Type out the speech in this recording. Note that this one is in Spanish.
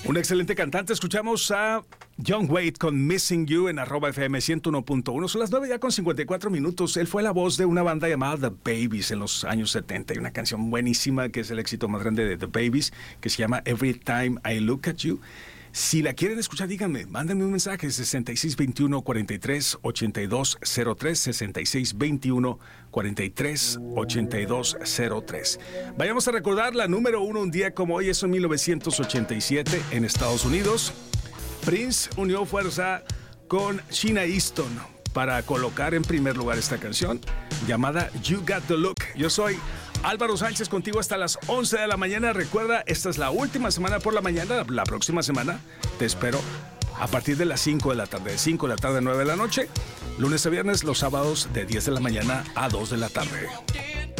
Un excelente cantante. Escuchamos a John Waite con Missing You en @FM 101.1. Son las 9 ya con 54 minutos. Él fue la voz de una banda llamada The Babies en los años 70. Hay una canción buenísima que es el éxito más grande de The Babies, que se llama Every Time I Look at You. Si la quieren escuchar, díganme, mándenme un mensaje, 6621-43-8203, 6621-43-8203. Vayamos a recordar la número 1 un día como hoy, eso en 1987 en Estados Unidos. Prince unió fuerza con Sheena Easton para colocar en primer lugar esta canción llamada You Got the Look. Yo soy Álvaro Sánchez, contigo hasta las 11 de la mañana. Recuerda, esta es la última semana por la mañana. La próxima semana te espero a partir de las 5 de la tarde. De 5 de la tarde a 9 de la noche. Lunes a viernes, los sábados de 10 de la mañana a 2 de la tarde.